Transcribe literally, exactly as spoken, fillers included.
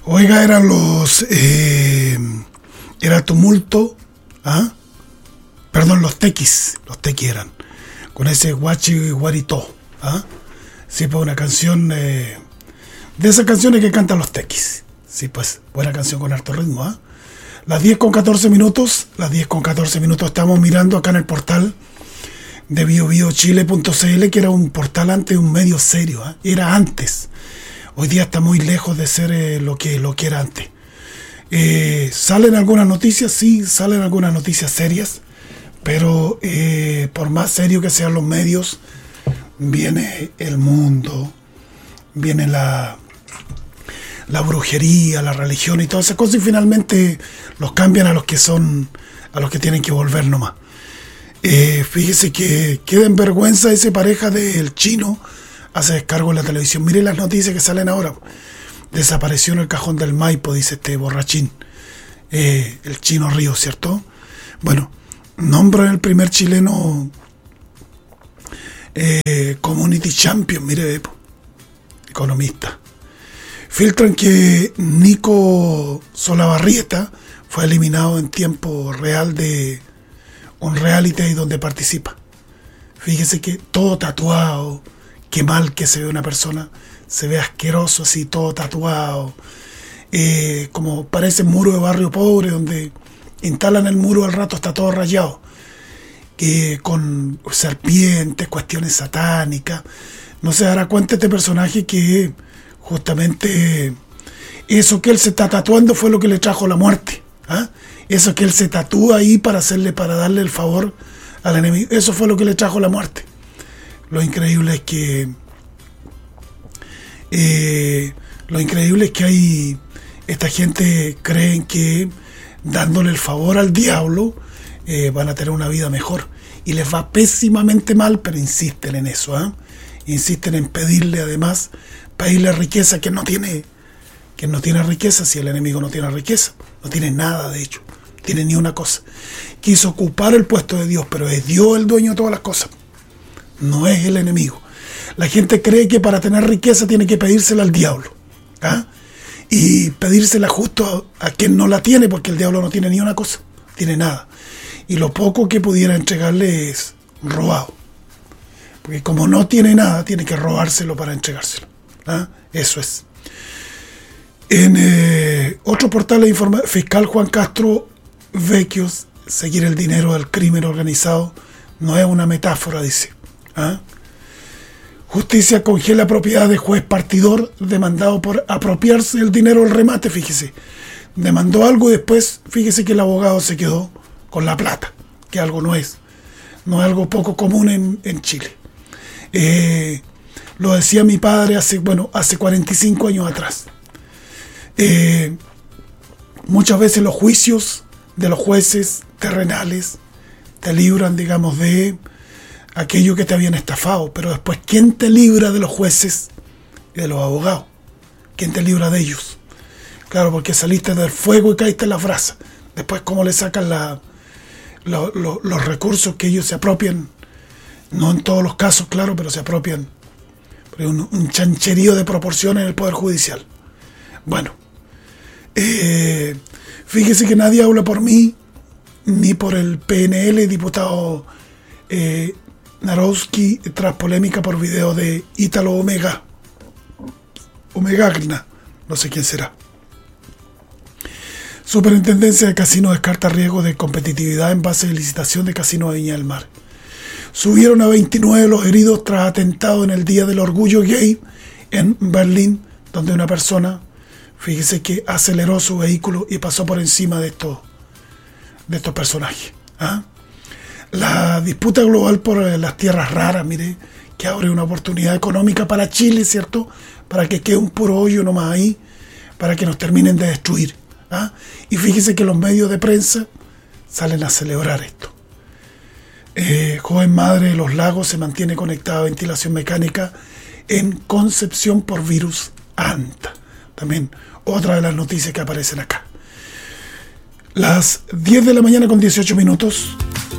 Oiga, eran los... Eh, era tumulto, ¿ah? Perdón, los tequis, los tequis eran, con ese guachi guarito, ¿ah? Sí, pues una canción, eh, de esas canciones que cantan los tequis. Sí, pues, buena canción con harto ritmo, ¿ah? Las diez con catorce minutos, las diez con catorce minutos estamos mirando acá en el portal de bio bio chile punto c l, que era un portal antes, un medio serio, ¿eh? Era antes. Hoy día está muy lejos de ser eh, lo que lo que era antes. Eh, ¿Salen algunas noticias? Sí, salen algunas noticias serias, pero eh, por más serio que sean los medios, viene el mundo, viene la... la brujería, la religión y todas esas cosas, y finalmente los cambian a los que son, a los que tienen que volver nomás. Eh, fíjese que queda en vergüenza esa pareja del chino, hace descargo en la televisión. Mire las noticias que salen ahora. Desapareció en el cajón del Maipo, dice este borrachín, eh, el Chino Ríos, ¿cierto? Bueno, nombran el primer chileno eh, Community Champion, mire, economista. Filtran que Nico Solabarrieta fue eliminado en tiempo real de un reality donde participa. Fíjese que todo tatuado, qué mal que se ve una persona, se ve asqueroso así, todo tatuado, eh, como parece muro de barrio pobre, donde instalan el muro al rato está todo rayado, eh, con serpientes, cuestiones satánicas. No se dará cuenta este personaje que justamente eso que él se está tatuando fue lo que le trajo la muerte, ¿ah? Eso que él se tatúa ahí para hacerle, para darle el favor al enemigo, eso fue lo que le trajo la muerte. Lo increíble es que eh, lo increíble es que hay esta gente creen que dándole el favor al diablo eh, van a tener una vida mejor, y les va pésimamente mal, pero insisten en eso, ¿ah? Insisten en pedirle además pedirle riqueza que no tiene, que no tiene riqueza. Si el enemigo no tiene riqueza, no tiene nada, de hecho, no tiene ni una cosa. Quiso ocupar el puesto de Dios, pero es Dios el dueño de todas las cosas, no es el enemigo. La gente cree que para tener riqueza tiene que pedírsela al diablo, ¿ah? Y pedírsela justo a, a quien no la tiene, porque el diablo no tiene ni una cosa, no tiene nada, y lo poco que pudiera entregarle es robado, porque como no tiene nada, tiene que robárselo para entregárselo. ¿Ah? Eso es. En eh, otro portal de informa, fiscal Juan Castro Vecchios, seguir el dinero del crimen organizado no es una metáfora, dice. ¿Ah? Justicia congela propiedad de juez partidor demandado por apropiarse del dinero del remate, fíjese. Demandó algo y después, fíjese que el abogado se quedó con la plata, que algo no es. No es algo poco común en, en Chile. Eh... Lo decía mi padre hace, bueno, hace cuarenta y cinco años atrás. Eh, muchas veces los juicios de los jueces terrenales te libran, digamos, de aquello que te habían estafado. Pero después, ¿quién te libra de los jueces y de los abogados? ¿Quién te libra de ellos? Claro, porque saliste del fuego y caíste en la brasa. Después, ¿cómo le sacan la, lo, lo, los recursos que ellos se apropian? No en todos los casos, claro, pero se apropian. Un, un chancherío de proporciones en el Poder Judicial. Bueno, eh, fíjese que nadie habla por mí, ni por el P N L, diputado eh, Narowski, tras polémica por video de Ítalo Omega, Omegagna, no sé quién será. Superintendencia de Casino descarta riesgo de competitividad en base de licitación de Casino de Viña del Mar. Subieron a veintinueve los heridos tras atentado en el Día del Orgullo Gay en Berlín, donde una persona, fíjese que aceleró su vehículo y pasó por encima de estos, de estos personajes. ¿Ah? La disputa global por las tierras raras, mire, que abre una oportunidad económica para Chile, ¿cierto? Para que quede un puro hoyo nomás ahí, para que nos terminen de destruir. ¿Ah? Y fíjese que los medios de prensa salen a celebrar esto. Eh, joven madre de Los Lagos se mantiene conectada a ventilación mecánica en Concepción por virus ANTA. También otra de las noticias que aparecen acá. Las diez de la mañana con dieciocho minutos.